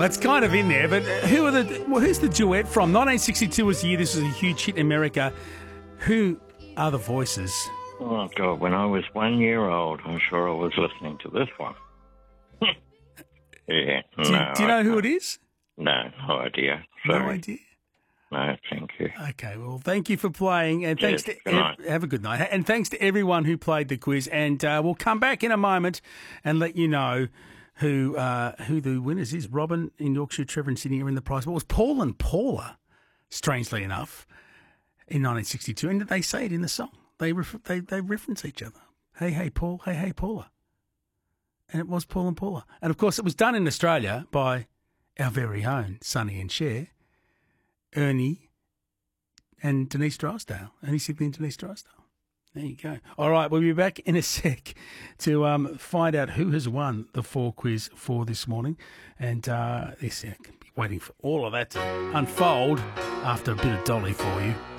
That's kind of in there, but who's the duet from? 1962 was the year this was a huge hit in America. Who are the voices? Oh, God, when I was 1 year old, I'm sure I was listening to this one. Yeah. Do you know who it is? No idea. Sorry. No idea? No, thank you. Okay, well, thank you for playing, and thanks Yes, to good night. have a good night, and thanks to everyone who played the quiz. And we'll come back in a moment and let you know who the winners is. Robin in Yorkshire, Trevor in Sydney are in the prize. But it was Paul and Paula, strangely enough, in 1962, and they say it in the song. They reference each other. Hey, hey, Paul. Hey, hey, Paula. And it was Paul and Paula. And, of course, it was done in Australia by our very own Sonny and Cher, Ernie and Denise Drysdale. Ernie Sigley and Denise Drysdale. There you go. All right, we'll be back in a sec to find out who has won the 4 quiz for this morning. And yes, I can be waiting for all of that to unfold after a bit of Dolly for you.